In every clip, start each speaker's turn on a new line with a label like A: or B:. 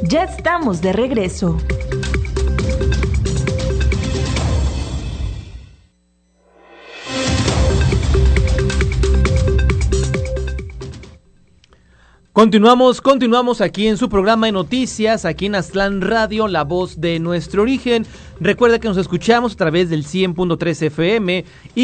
A: Ya estamos de regreso.
B: Continuamos aquí en su programa de noticias, aquí en Aztlán Radio, la voz de nuestro origen. Recuerda que nos escuchamos a través del 100.3 FM y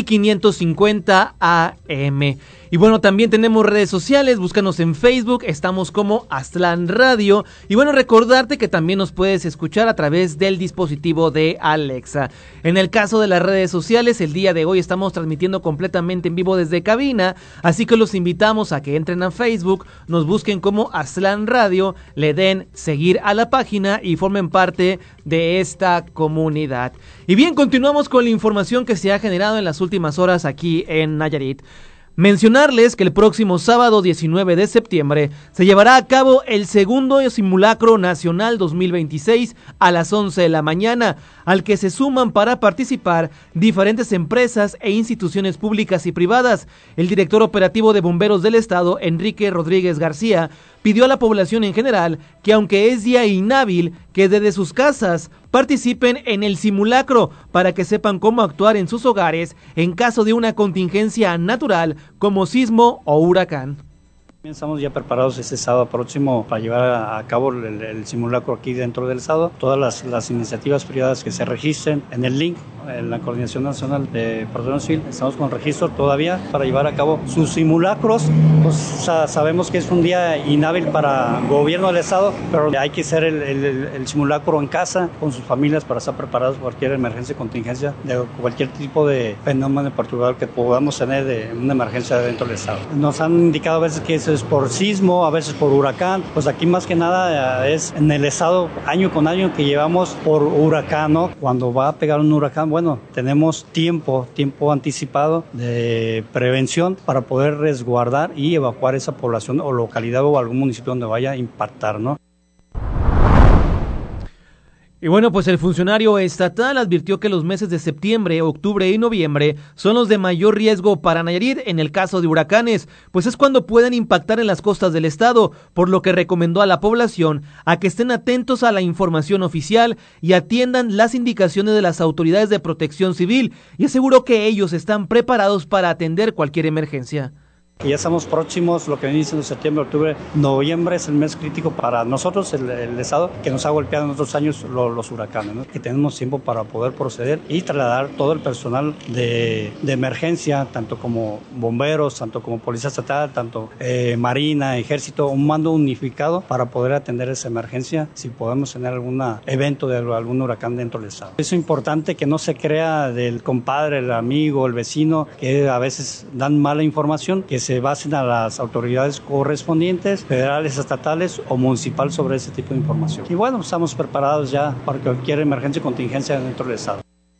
B: 550 AM. Y bueno, también tenemos redes sociales, búscanos en Facebook, estamos como Aztlán Radio. Y bueno, recordarte que también nos puedes escuchar a través del dispositivo de Alexa. En el caso de las redes sociales, el día de hoy estamos transmitiendo completamente en vivo desde cabina, así que los invitamos a que entren a Facebook, nos busquen como Aztlán Radio, le den seguir a la página y formen parte de esta comunidad. Y bien, continuamos con la información que se ha generado en las últimas horas aquí en Nayarit. Mencionarles que el próximo sábado 19 de septiembre se llevará a cabo el segundo simulacro nacional 2026 a las 11 de la mañana, al que se suman para participar diferentes empresas e instituciones públicas y privadas. El director operativo de Bomberos del Estado, Enrique Rodríguez García, pidió a la población en general que, aunque es día inhábil, que desde sus casas participen en el simulacro para que sepan cómo actuar en sus hogares en caso de una contingencia natural como sismo o huracán.
C: Estamos ya preparados este sábado próximo para llevar a cabo el simulacro aquí dentro del estado. Todas las iniciativas privadas que se registren en el link, en la Coordinación Nacional de Protección Civil, estamos con registro todavía para llevar a cabo sus simulacros. Pues sabemos que es un día inhábil para el gobierno del estado, pero hay que hacer el simulacro en casa con sus familias para estar preparados por cualquier emergencia, contingencia, de cualquier tipo de fenómeno particular que podamos tener de una emergencia dentro del estado. Nos han indicado a veces que es por sismo, a veces por huracán. Pues aquí más que nada es en el estado año con año que llevamos por huracán, ¿no? Cuando va a pegar un huracán, bueno, tenemos tiempo anticipado de prevención para poder resguardar y evacuar esa población o localidad o algún municipio donde vaya a impactar, ¿no?
B: Y bueno, pues el funcionario estatal advirtió que los meses de septiembre, octubre y noviembre son los de mayor riesgo para Nayarit en el caso de huracanes, pues es cuando pueden impactar en las costas del estado, por lo que recomendó a la población a que estén atentos a la información oficial y atiendan las indicaciones de las autoridades de protección civil, y aseguró que ellos están preparados para atender cualquier emergencia.
C: Ya estamos próximos, lo que viene diciendo septiembre, octubre, noviembre es el mes crítico para nosotros, el estado, que nos ha golpeado en otros años los huracanes, ¿no? Que tenemos tiempo para poder proceder y trasladar todo el personal de emergencia, tanto como bomberos, tanto como policía estatal, tanto marina, ejército, un mando unificado para poder atender esa emergencia si podemos tener algún evento de algún huracán dentro del estado. Es importante que no se crea del compadre, el amigo, el vecino, que a veces dan mala información, que se basen a las autoridades correspondientes, federales, estatales o municipal sobre ese tipo de información. Y bueno, estamos preparados ya para cualquier emergencia y contingencia dentro del estado.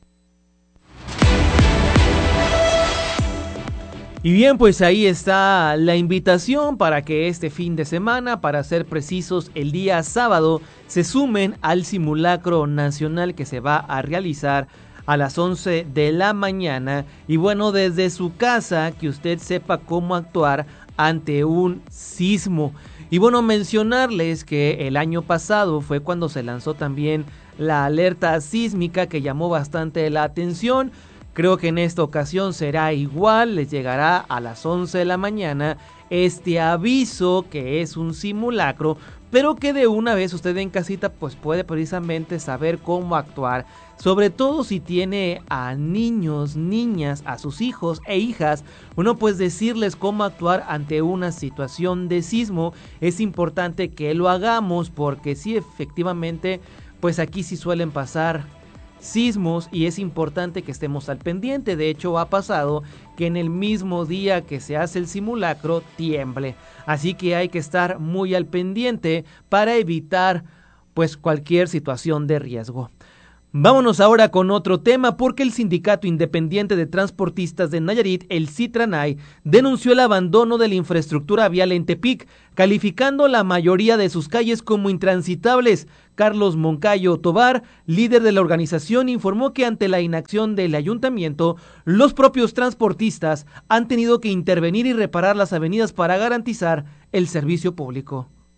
B: Y bien, pues ahí está la invitación para que este fin de semana, para ser precisos, el día sábado, se sumen al simulacro nacional que se va a realizar a las 11 de la mañana. Y bueno, desde su casa, que usted sepa cómo actuar ante un sismo. Y bueno, mencionarles que el año pasado fue cuando se lanzó también la alerta sísmica, que llamó bastante la atención. Creo que en esta ocasión será igual, les llegará a las 11 de la mañana este aviso, que es un simulacro, pero que de una vez usted en casita pues puede precisamente saber cómo actuar, sobre todo si tiene a niños, niñas, a sus hijos e hijas. Bueno, pues decirles cómo actuar ante una situación de sismo. Es importante que lo hagamos porque sí, efectivamente, pues aquí sí suelen pasar sismos y es importante que estemos al pendiente. De hecho, ha pasado que en el mismo día que se hace el simulacro tiemble, así que hay que estar muy al pendiente para evitar pues cualquier situación de riesgo. Vámonos ahora con otro tema, porque el Sindicato Independiente de Transportistas de Nayarit, el Citranay, denunció el abandono de la infraestructura vial en Tepic, calificando la mayoría de sus calles como intransitables. Carlos Moncayo Tobar, líder de la organización, informó que ante la inacción del ayuntamiento, los propios transportistas han tenido que intervenir y reparar las avenidas para garantizar el servicio público.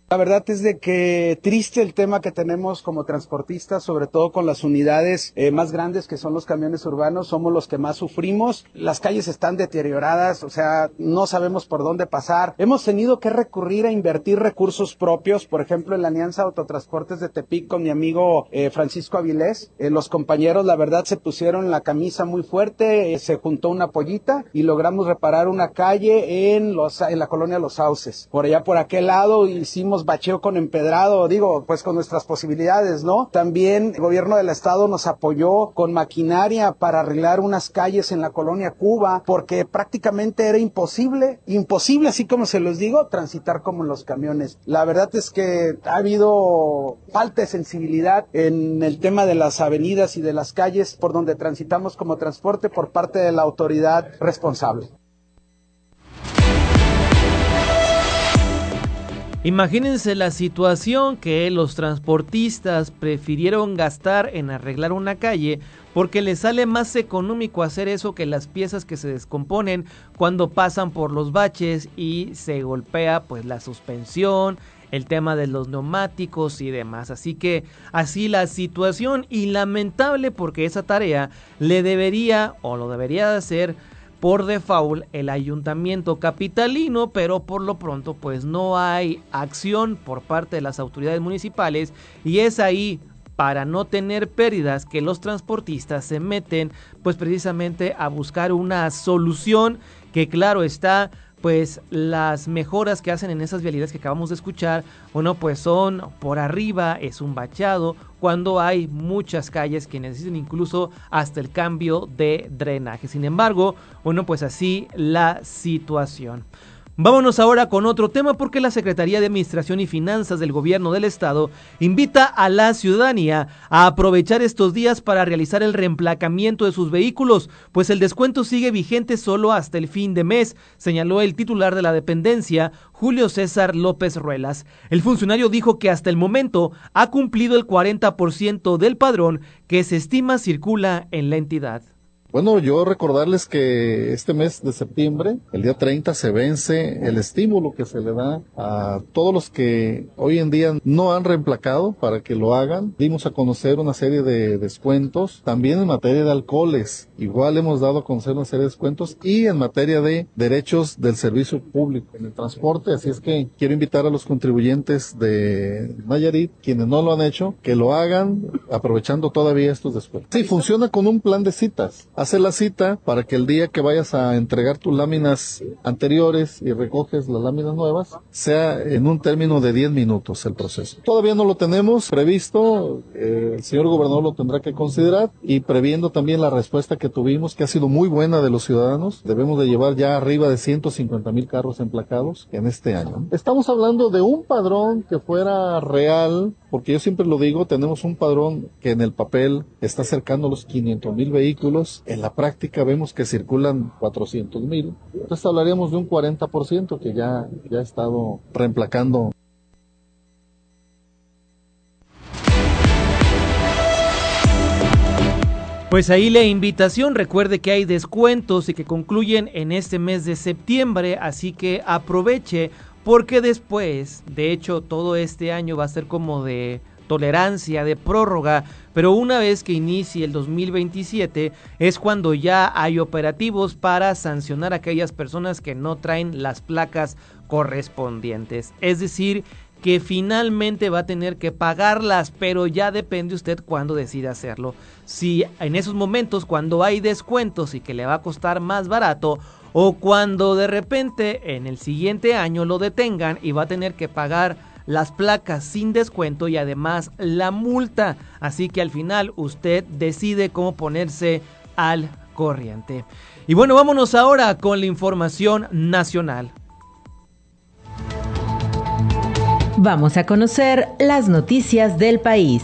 D: La verdad es de que triste el tema que tenemos como transportistas, sobre todo con las unidades más grandes que son los camiones urbanos, somos los que más sufrimos. Las calles están deterioradas, o sea, no sabemos por dónde pasar. Hemos tenido que recurrir a invertir recursos propios, por ejemplo, en la Alianza Autotransportes de Tepic con mi amigo Francisco Avilés. Los compañeros, la verdad, se pusieron la camisa muy fuerte, se juntó una pollita y logramos reparar una calle en la colonia Los Sauces. Por allá, por aquel lado, hicimos bacheo con empedrado, pues con nuestras posibilidades, ¿no? También el gobierno del estado nos apoyó con maquinaria para arreglar unas calles en la colonia Cuba, porque prácticamente era imposible, así como se los digo, transitar como en los camiones. La verdad es que ha habido falta de sensibilidad en el tema de las avenidas y de las calles por donde transitamos como transporte por parte de la autoridad responsable.
B: Imagínense la situación que los transportistas prefirieron gastar en arreglar una calle porque les sale más económico hacer eso que las piezas que se descomponen cuando pasan por los baches y se golpea pues la suspensión, el tema de los neumáticos y demás. Así que así la situación, y lamentable porque esa tarea le debería o lo debería de hacer por default el ayuntamiento capitalino, pero por lo pronto pues no hay acción por parte de las autoridades municipales, y es ahí, para no tener pérdidas, que los transportistas se meten pues precisamente a buscar una solución que, claro está, pues las mejoras que hacen en esas vialidades que acabamos de escuchar, bueno, pues son por arriba, es un bachado, cuando hay muchas calles que necesitan incluso hasta el cambio de drenaje. Sin embargo, bueno, pues así la situación. Vámonos ahora con otro tema, porque la Secretaría de Administración y Finanzas del Gobierno del Estado invita a la ciudadanía a aprovechar estos días para realizar el reemplacamiento de sus vehículos, pues el descuento sigue vigente solo hasta el fin de mes, señaló el titular de la dependencia, Julio César López Ruelas. El funcionario dijo que hasta el momento ha cumplido el 40% del padrón que se estima circula en la entidad.
E: Bueno, yo recordarles que este mes de septiembre, el día 30, se vence el estímulo que se le da a todos los que hoy en día no han reemplacado para que lo hagan. Dimos a conocer una serie de descuentos, también en materia de alcoholes. Igual hemos dado a conocer una serie de descuentos, y en materia de derechos del servicio público en el transporte. Así es que quiero invitar a los contribuyentes de Nayarit, quienes no lo han hecho, que lo hagan aprovechando todavía estos descuentos. Sí, funciona con un plan de citas. Hace la cita para que el día que vayas a entregar tus láminas anteriores y recoges las láminas nuevas, sea en un término de 10 minutos el proceso. Todavía no lo tenemos previsto, el señor gobernador lo tendrá que considerar, y previendo también la respuesta que tuvimos, que ha sido muy buena de los ciudadanos. Debemos de llevar ya arriba de 150,000 carros emplacados en este año. Estamos hablando de un padrón que fuera real, porque yo siempre lo digo, tenemos un padrón que en el papel está acercando los 500,000 vehículos. En la práctica vemos que circulan 400,000. Entonces hablaríamos de un 40% que ya ha estado reemplacando.
B: Pues ahí la invitación, recuerde que hay descuentos y que concluyen en este mes de septiembre, así que aproveche, porque después, de hecho, todo este año va a ser como de tolerancia, de prórroga, pero una vez que inicie el 2027 es cuando ya hay operativos para sancionar a aquellas personas que no traen las placas correspondientes. Es decir, que finalmente va a tener que pagarlas, pero ya depende usted cuándo decida hacerlo. Si en esos momentos, cuando hay descuentos y que le va a costar más barato, o cuando de repente en el siguiente año lo detengan y va a tener que pagar las placas sin descuento y además la multa. Así que al final usted decide cómo ponerse al corriente. Y bueno, vámonos ahora con la información nacional.
A: Vamos a conocer las noticias del país.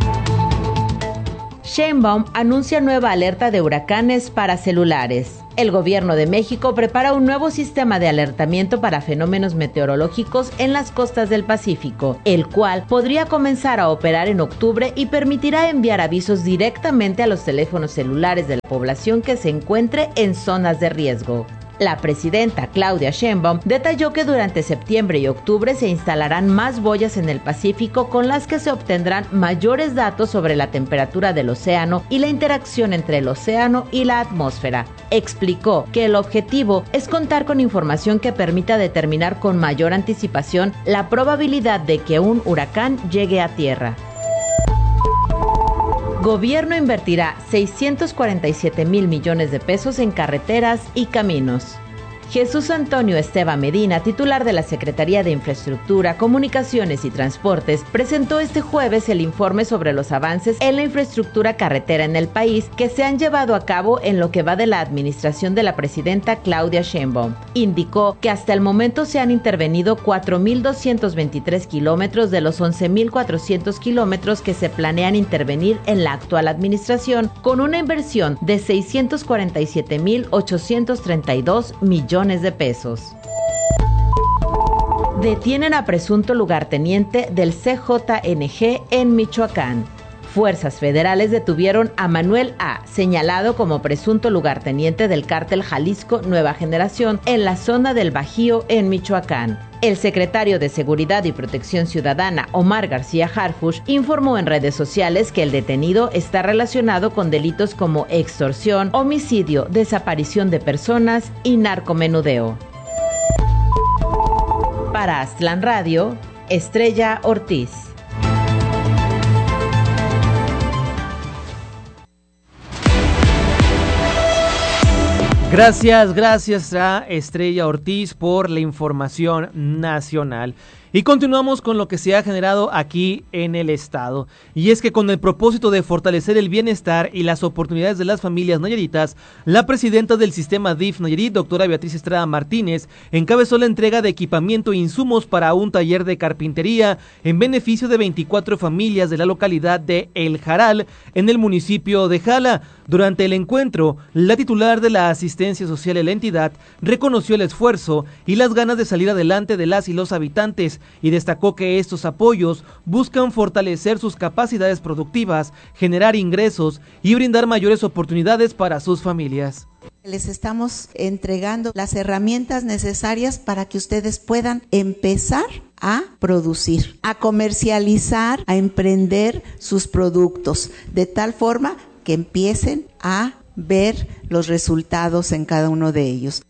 A: Sheinbaum anuncia nueva alerta de huracanes para celulares. El gobierno de México prepara un nuevo sistema de alertamiento para fenómenos meteorológicos en las costas del Pacífico, el cual podría comenzar a operar en octubre y permitirá enviar avisos directamente a los teléfonos celulares de la población que se encuentre en zonas de riesgo. La presidenta Claudia Sheinbaum detalló que durante septiembre y octubre se instalarán más boyas en el Pacífico con las que se obtendrán mayores datos sobre la temperatura del océano y la interacción entre el océano y la atmósfera. Explicó que el objetivo es contar con información que permita determinar con mayor anticipación la probabilidad de que un huracán llegue a tierra. Gobierno invertirá 647,000 millones de pesos en carreteras y caminos. Jesús Antonio Esteva Medina, titular de la Secretaría de Infraestructura, Comunicaciones y Transportes, presentó este jueves el informe sobre los avances en la infraestructura carretera en el país que se han llevado a cabo en lo que va de la administración de la presidenta Claudia Sheinbaum. Indicó que hasta el momento se han intervenido 4,223 kilómetros de los 11,400 kilómetros que se planean intervenir en la actual administración, con una inversión de 647,832 millones de pesos. Detienen a presunto lugarteniente del CJNG en Michoacán. Fuerzas federales detuvieron a Manuel A., señalado como presunto lugarteniente del cártel Jalisco Nueva Generación en la zona del Bajío en Michoacán. El secretario de Seguridad y Protección Ciudadana, Omar García Harfuch, informó en redes sociales que el detenido está relacionado con delitos como extorsión, homicidio, desaparición de personas y narcomenudeo. Para Aztlán Radio, Estrella Ortiz.
B: Gracias a Estrella Ortiz por la información nacional. Y continuamos con lo que se ha generado aquí en el estado. Y es que con el propósito de fortalecer el bienestar y las oportunidades de las familias nayaritas, la presidenta del sistema DIF Nayarit, doctora Beatriz Estrada Martínez, encabezó la entrega de equipamiento e insumos para un taller de carpintería en beneficio de 24 familias de la localidad de El Jaral, en el municipio de Jala. Durante el encuentro, la titular de la asistencia social de la entidad reconoció el esfuerzo y las ganas de salir adelante de las y los habitantes, y destacó que estos apoyos buscan fortalecer sus capacidades productivas, generar ingresos y brindar mayores oportunidades para sus familias.
F: Les estamos entregando las herramientas necesarias para que ustedes puedan empezar a producir, a comercializar, a emprender sus productos, de tal forma que empiecen a ver los resultados en cada uno de ellos.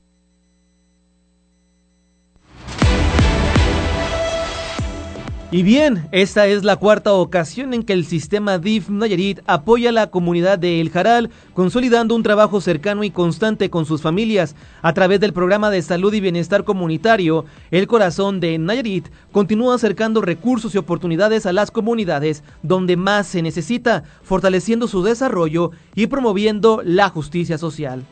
B: Y bien, esta es la cuarta ocasión en que el sistema DIF Nayarit apoya a la comunidad de El Jaral, consolidando un trabajo cercano y constante con sus familias. A través del programa de salud y bienestar comunitario, El Corazón de Nayarit continúa acercando recursos y oportunidades a las comunidades donde más se necesita, fortaleciendo su desarrollo y promoviendo la justicia social.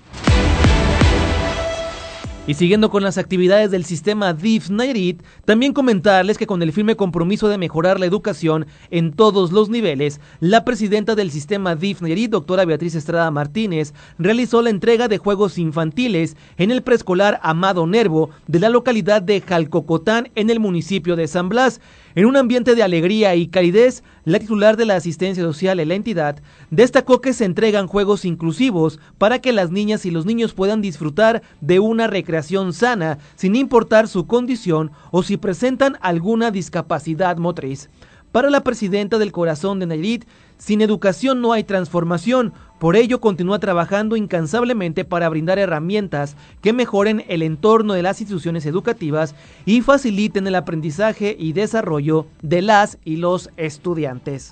B: Y siguiendo con las actividades del sistema DIF Nayarit, también comentarles que con el firme compromiso de mejorar la educación en todos los niveles, la presidenta del sistema DIF Nayarit, doctora Beatriz Estrada Martínez, realizó la entrega de juegos infantiles en el preescolar Amado Nervo de la localidad de Jalcocotán, en el municipio de San Blas. En un ambiente de alegría y calidez, la titular de la asistencia social en la entidad destacó que se entregan juegos inclusivos para que las niñas y los niños puedan disfrutar de una recreación sana, sin importar su condición o si presentan alguna discapacidad motriz. Para la presidenta del Corazón de Nayarit, sin educación no hay transformación. Por ello, continúa trabajando incansablemente para brindar herramientas que mejoren el entorno de las instituciones educativas y faciliten el aprendizaje y desarrollo de las y los estudiantes.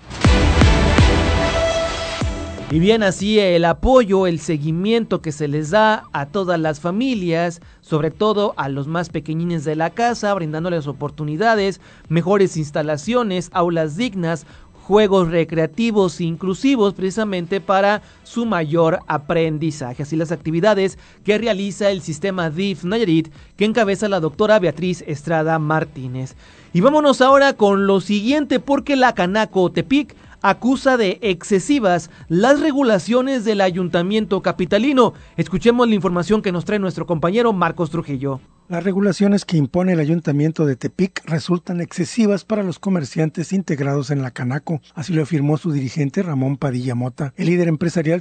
B: Y bien, así el apoyo, el seguimiento que se les da a todas las familias, sobre todo a los más pequeñines de la casa, brindándoles oportunidades, mejores instalaciones, aulas dignas, juegos recreativos inclusivos precisamente para su mayor aprendizaje. Así las actividades que realiza el sistema DIF Nayarit, que encabeza la doctora Beatriz Estrada Martínez. Y vámonos ahora con lo siguiente, porque la Canaco Tepic acusa de excesivas las regulaciones del ayuntamiento capitalino. Escuchemos la información que nos trae nuestro compañero Marcos Trujillo.
G: Las regulaciones que impone el Ayuntamiento de Tepic resultan excesivas para los comerciantes integrados en la Canaco, así lo afirmó su dirigente Ramón Padilla Mota. El líder empresarial